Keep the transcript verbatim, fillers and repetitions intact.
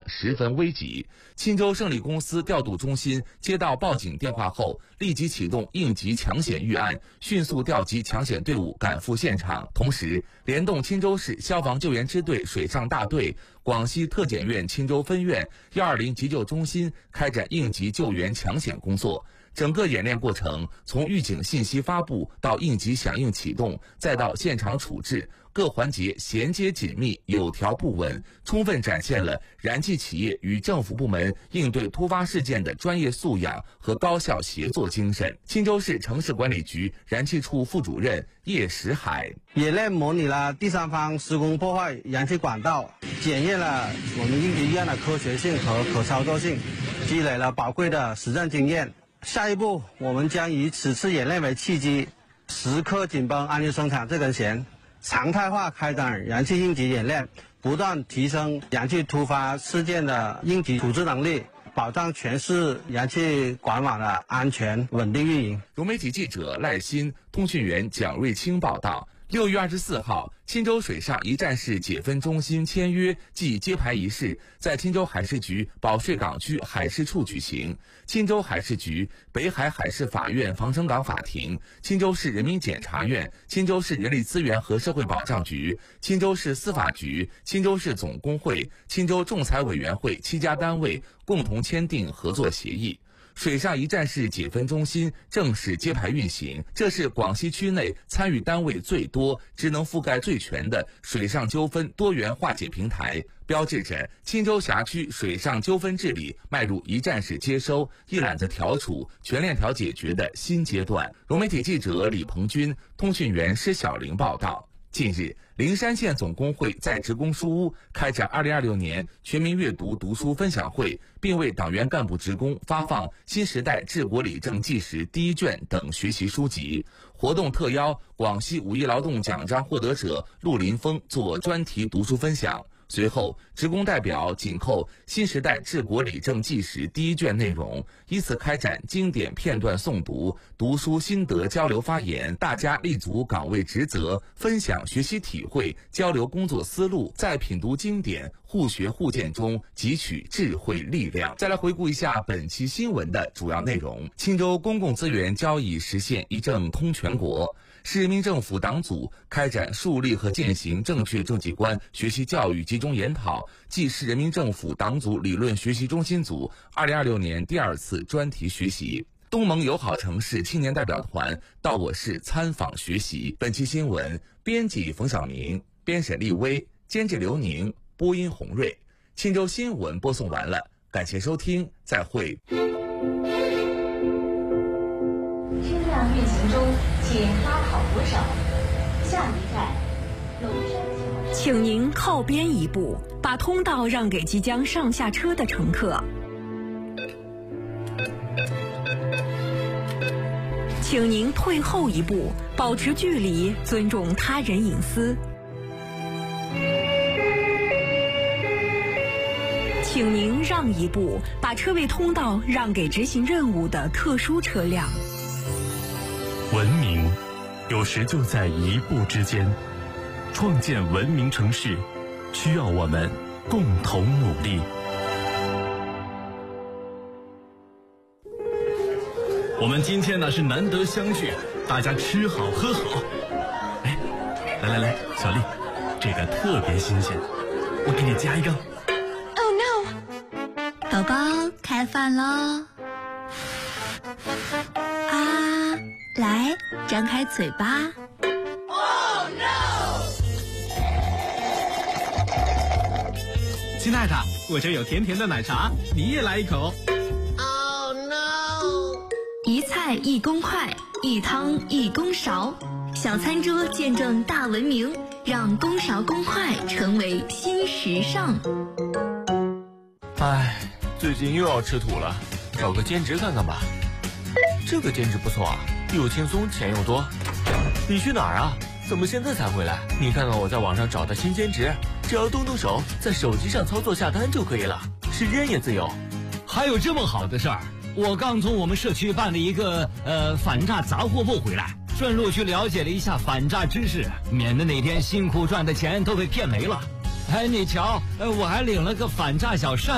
十分危急。钦州胜利公司调度中心接到报警电话后，立即启动应急抢险预案，迅速调集抢险队伍赶赴现场，同时联动钦州市消防救援支队水上大队、广西特检院钦州分院、一二零急救中心开展应急救援抢险工作。整个演练过程从预警信息发布到应急响应启动，再到现场处置，各环节衔接紧密，有条不紊，充分展现了燃气企业与政府部门应对突发事件的专业素养和高效协作精神。钦州市城市管理局燃气处副主任叶石海： 演练模拟了第三方施工破坏燃气管道，检验了我们应急预案的科学性和可操作性，积累了宝贵的实战经验。下一步，我们将以此次演练为契机，时刻紧绷安全生产这根弦，常态化开展燃气应急演练，不断提升燃气突发事件的应急处置能力，保障全市燃气管网的安全稳定运营。 融媒体记者赖鑫、通讯员蒋瑞清报道。六月二十四号，钦州水上一站式解分中心签约暨揭牌仪式在钦州海事局保税港区海事处举行。钦州海事局、北海海事法院防城港法庭、钦州市人民检察院、钦州市人力资源和社会保障局、钦州市司法局、钦州市总工会、钦州仲裁委员会七家单位共同签订合作协议。水上一站式解分中心正式揭牌运行，这是广西区内参与单位最多、职能覆盖最全的水上纠纷多元化解平台，标志着钦州辖区水上纠纷治理迈入一站式接收、一揽子调处、全链条解决的新阶段。融媒体记者李鹏军、通讯员施小玲报道。近日，灵山县总工会在职工书屋开展二零二六年全民阅读读书分享会，并为党员干部职工发放《新时代治国理政纪实》第一卷等学习书籍。活动特邀广西五一劳动奖章获得者陆林峰做专题读书分享。随后，职工代表紧扣《新时代治国理政纪实》第一卷内容，依次开展经典片段诵读、读书心得交流发言，大家立足岗位职责，分享学习体会，交流工作思路，在品读经典、互学互鉴中汲取智慧力量。再来回顾一下本期新闻的主要内容：钦州公共资源交易实现一政通全国。市人民政府党组开展树立和践行正确政绩观学习教育集中研讨暨市人民政府党组理论学习中心组二零二六年第二次专题学习。东盟友好城市青年代表团到我市参访学习。本期新闻编辑冯晓明，编审立威，监制刘宁，播音洪瑞。钦州新闻播送完了，感谢收听，再会。 车辆运行中，请拉好扶手。下一站，龙山桥。 请您靠边一步，把通道让给即将上下车的乘客。请您退后一步，保持距离，尊重他人隐私。请您让一步，把车位通道让给执行任务的特殊车辆。 文明有时就在一步之间，创建文明城市需要我们共同努力。我们今天呢是难得相聚，大家吃好喝好。哎，来来来，小丽，这个特别新鲜，我给你加一个。 Oh no！ 宝宝开饭喽！啊，来，张开嘴巴。 Oh no！ 亲爱的，我这有甜甜的奶茶，你也来一口。 Oh no！ 一菜一公筷，一汤一公勺，小餐桌见证大文明，让公勺公筷成为新时尚。 唉，最近又要吃土了，找个兼职看看吧。这个兼职不错啊，又轻松钱又多。你去哪儿啊？怎么现在才回来？你看看我在网上找的新兼职，只要动动手，在手机上操作下单就可以了，时间也自由。 还有这么好的事儿？我刚从我们社区办的一个呃反诈杂货铺回来，顺路去了解了一下反诈知识，免得哪天辛苦赚的钱都被骗没了。哎，你瞧，呃，我还领了个反诈小扇。